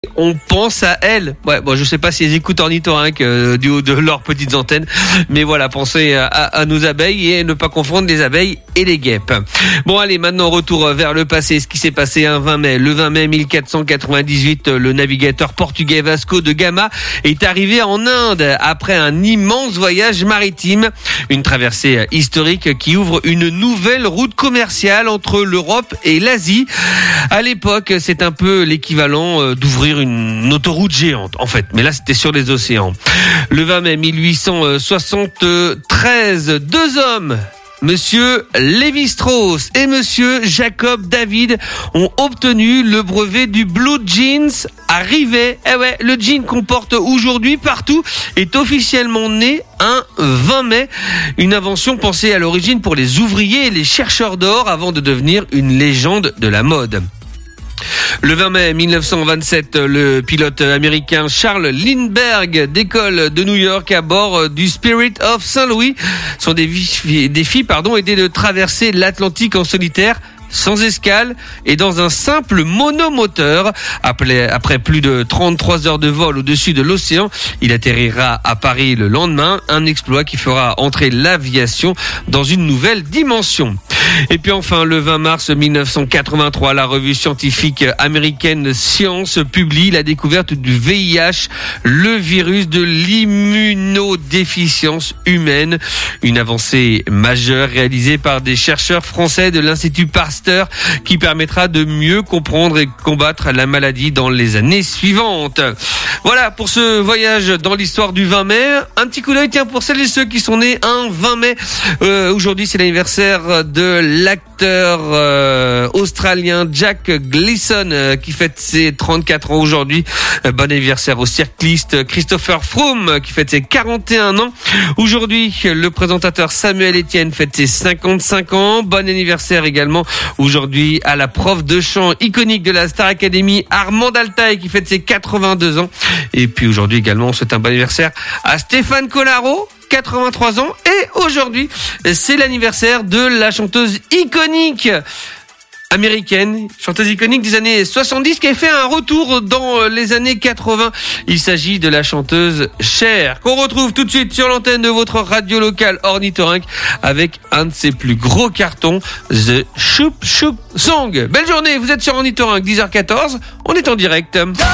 On pense à elles. Ouais, bon, je sais pas si elles écoutent Ornithorynque du haut de leurs petites antennes, mais voilà, pensez à nos abeilles et ne pas confondre les abeilles et les guêpes. Bon, allez, maintenant retour vers le passé. Ce qui s'est passé un 20 mai. Le 20 mai 1498, le navigateur portugais Vasco de Gama est arrivé en Inde après un immense voyage maritime, une traversée historique qui ouvre une nouvelle route commerciale entre l'Europe et l'Asie. À l'époque, c'est un peu l'équivalent d'ouvrir une autoroute géante, en fait. Mais là, c'était sur les océans. Le 20 mai 1873, deux hommes, Monsieur Lévi-Strauss et Monsieur Jacob David, ont obtenu le brevet du Blue Jeans à Rivet. Eh ouais, le jean qu'on porte aujourd'hui partout est officiellement né un 20 mai. Une invention pensée à l'origine pour les ouvriers et les chercheurs d'or avant de devenir une légende de la mode. Le 20 mai 1927, le pilote américain Charles Lindbergh décolle de New York à bord du Spirit of Saint-Louis. Son défi était de traverser l'Atlantique en solitaire, sans escale et dans un simple monomoteur. Après plus de 33 heures de vol au-dessus de l'océan, il atterrira à Paris le lendemain, un exploit qui fera entrer l'aviation dans une nouvelle dimension. Et puis enfin, le 20 mars 1983, la revue scientifique américaine Science publie la découverte du VIH, le virus de l'immunodéficience humaine. Une avancée majeure réalisée par des chercheurs français de l'Institut Pasteur qui permettra de mieux comprendre et combattre la maladie dans les années suivantes. Voilà pour ce voyage dans l'histoire du 20 mai. Un petit coup d'œil, tiens, pour celles et ceux qui sont nés un 20 mai. Aujourd'hui, c'est l'anniversaire de l'acteur australien Jack Gleeson qui fête ses 34 ans aujourd'hui. Bon anniversaire au cycliste Christopher Froome qui fête ses 41 ans. Aujourd'hui, le présentateur Samuel Etienne fête ses 55 ans. Bon anniversaire également aujourd'hui à la prof de chant iconique de la Star Academy, Armande Altaï, qui fête ses 82 ans. Et puis aujourd'hui également, on souhaite un bon anniversaire à Stéphane Collaro, 83 ans. Et aujourd'hui, c'est l'anniversaire de la chanteuse iconique américaine, chanteuse iconique des années 70 qui a fait un retour dans les années 80. Il s'agit de la chanteuse Cher, qu'on retrouve tout de suite sur l'antenne de votre radio locale Ornithorynque avec un de ses plus gros cartons, The Shoop Shoop Song. Belle journée, vous êtes sur Ornithorynque, 10h14, on est en direct.